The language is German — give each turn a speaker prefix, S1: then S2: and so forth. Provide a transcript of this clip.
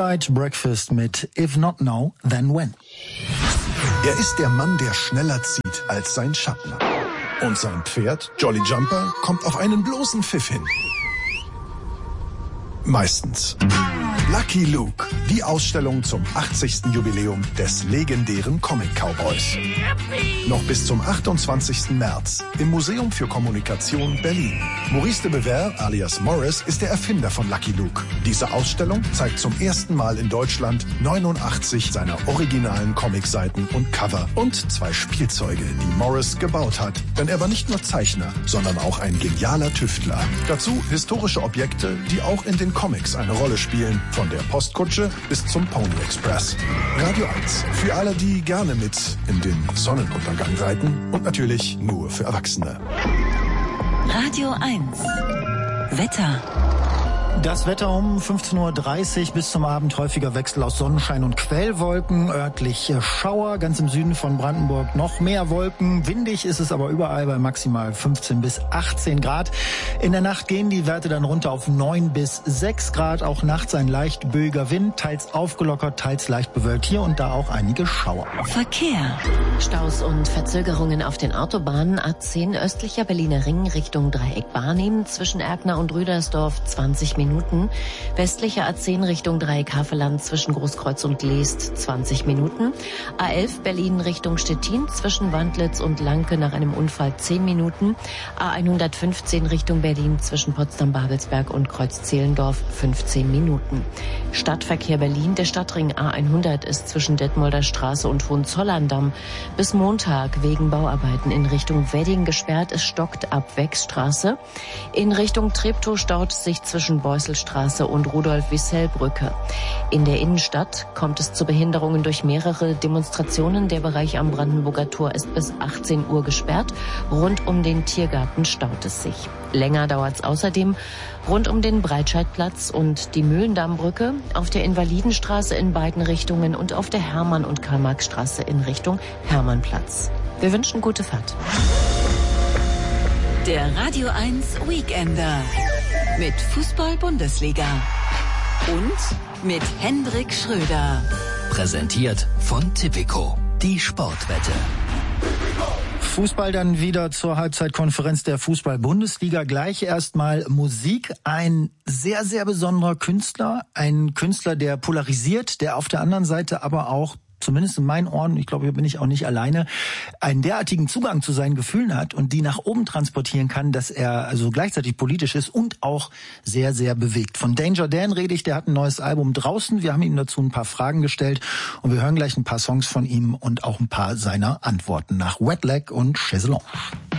S1: Twilight Breakfast mit If Not Now, Then When.
S2: Er ist der Mann, der schneller zieht als sein Schatten. Und sein Pferd, Jolly Jumper, kommt auf einen bloßen Pfiff hin. Meistens. Lucky Luke, die Ausstellung zum 80. Jubiläum des legendären Comic-Cowboys. Noch bis zum 28. März im Museum für Kommunikation Berlin. Maurice de Bever alias Morris ist der Erfinder von Lucky Luke. Diese Ausstellung zeigt zum ersten Mal in Deutschland 89 seiner originalen Comicseiten und Cover und 2 Spielzeuge, die Morris gebaut hat. Denn er war nicht nur Zeichner, sondern auch ein genialer Tüftler. Dazu historische Objekte, die auch in den Comics eine Rolle spielen. Von der Postkutsche bis zum Pony Express. Radio 1. Für alle, die gerne mit in den Sonnenuntergang reiten. Und natürlich nur für Erwachsene.
S3: Radio 1. Wetter.
S1: Das Wetter um 15.30 Uhr bis zum Abend häufiger Wechsel aus Sonnenschein und Quellwolken, örtlich Schauer, ganz im Süden von Brandenburg noch mehr Wolken. Windig ist es aber überall bei maximal 15 bis 18 Grad. In der Nacht gehen die Werte dann runter auf 9 bis 6 Grad. Auch nachts ein leicht böiger Wind, teils aufgelockert, teils leicht bewölkt. Hier und da auch einige Schauer.
S3: Verkehr. Staus und Verzögerungen auf den Autobahnen. A10 östlicher Berliner Ring Richtung Dreieck Barnim zwischen Erkner und Rüdersdorf 20 Minuten. Westlicher A10 Richtung Dreieck Havelland zwischen Großkreuz und Leest 20 Minuten. A11 Berlin Richtung Stettin zwischen Wandlitz und Lanke nach einem Unfall 10 Minuten. A115 Richtung Berlin zwischen Potsdam-Babelsberg und Kreuz-Zehlendorf 15 Minuten. Stadtverkehr Berlin. Der Stadtring A100 ist zwischen Detmolder Straße und Hohenzollern-Damm bis Montag wegen Bauarbeiten in Richtung Wedding gesperrt. Es stockt ab Wechstraße. In Richtung Treptow staut sich zwischen Beusselstraße und Rudolf-Wissell-Brücke. In der Innenstadt kommt es zu Behinderungen durch mehrere Demonstrationen. Der Bereich am Brandenburger Tor ist bis 18 Uhr gesperrt. Rund um den Tiergarten staut es sich. Länger dauert es außerdem rund um den Breitscheidplatz und die Mühlendammbrücke, auf der Invalidenstraße in beiden Richtungen und auf der Hermann- und Karl-Marx-Straße in Richtung Hermannplatz. Wir wünschen gute Fahrt. Der Radio 1 Weekender mit Fußball-Bundesliga und mit Hendrik Schröder.
S4: Präsentiert von Tipico, die Sportwette.
S1: Fußball dann wieder zur Halbzeitkonferenz der Fußball-Bundesliga. Gleich erstmal Musik. Ein sehr, sehr besonderer Künstler. Ein Künstler, der polarisiert, der auf der anderen Seite aber auch, zumindest in meinen Ohren, ich glaube, hier bin ich auch nicht alleine, einen derartigen Zugang zu seinen Gefühlen hat und die nach oben transportieren kann, dass er also gleichzeitig politisch ist und auch sehr, sehr bewegt. Von Danger Dan rede ich, der hat ein neues Album draußen. Wir haben ihm dazu ein paar Fragen gestellt und wir hören gleich ein paar Songs von ihm und auch ein paar seiner Antworten nach Wet Leg und Chaiselange.